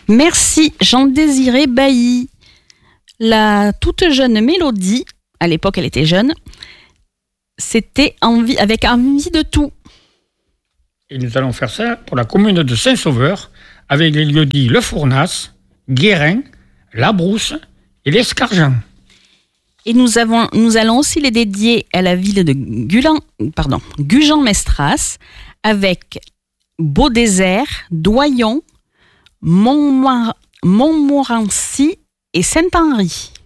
Merci Jean-Désiré Bailly. La toute jeune Mélodie, à l'époque elle était jeune, c'était avec envie de tout. Et nous allons faire ça pour la commune de Saint-Sauveur, avec les lieux-dits Le Fournasse, Guérin, La Brousse et l'Escargent. Et nous allons aussi les dédier à la ville de Gujan-Mestras, avec Beaudésert, Doyon, Montmorency et Saint-Henri.